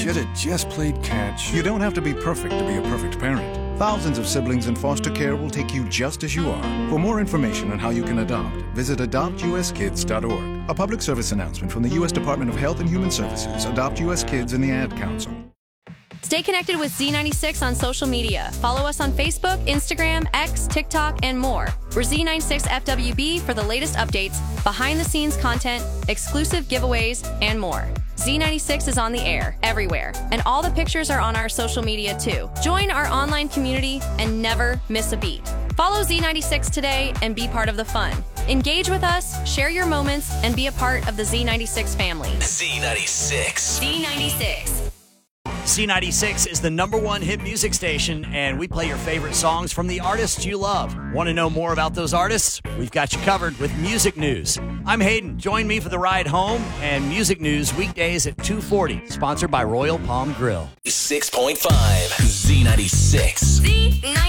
should have just played catch. You don't have to be perfect to be a perfect parent. Thousands of siblings in foster care will take you just as you are. For more information on how you can adopt, visit adoptuskids.org. A public service announcement from the U.S. Department of Health and Human Services, Adopt U.S. Kids, and the Ad Council. Stay connected with Z96 on social media. Follow us on Facebook, Instagram, X, TikTok, and more. We're Z96FWB for the latest updates, behind-the-scenes content, exclusive giveaways, and more. Z96 is on the air, everywhere, and all the pictures are on our social media too. Join our online community and never miss a beat. Follow Z96 today and be part of the fun. Engage with us, share your moments, and be a part of the Z96 family. Z96. Z96. Z96 is the #1 hit music station, and we play your favorite songs from the artists you love. Want to know more about those artists? We've got you covered with music news. I'm Hayden. Join me for the ride home and music news weekdays at 2:40. Sponsored by Royal Palm Grill. 6.5 Z96. Z96.